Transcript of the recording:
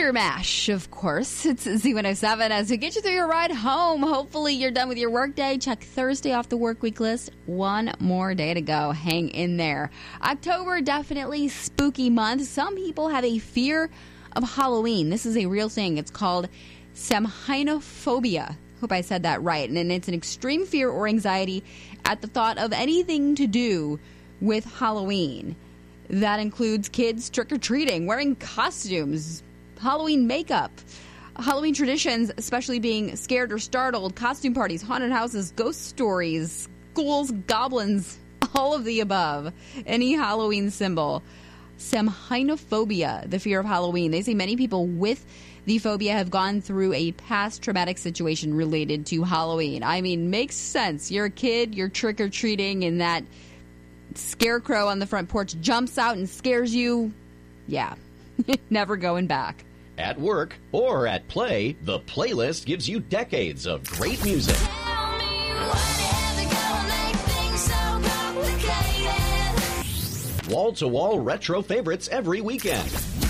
Monster Mash, of course. It's Z107 as we get you through your ride home. Hopefully you're done with your workday. Check Thursday off the work week list. One more day to go. Hang in there. October, definitely spooky month. Some people have a fear of Halloween. This is a real thing. It's called Samhainophobia. Hope I said that right. And it's an extreme fear or anxiety at the thought of anything to do with Halloween. That includes kids trick-or-treating, wearing costumes, Halloween makeup, Halloween traditions, especially being scared or startled, costume parties, haunted houses, ghost stories, ghouls, goblins, all of the above. Any Halloween symbol. Samhainophobia, the fear of Halloween. They say many people with the phobia have gone through a past traumatic situation related to Halloween. I mean, makes sense. You're a kid, you're trick-or-treating, and that scarecrow on the front porch jumps out and scares you. Yeah, never going back. At work or at play, the playlist gives you decades of great music. Tell me whatever gonna make things so complicated. Wall-to-wall retro favorites every weekend.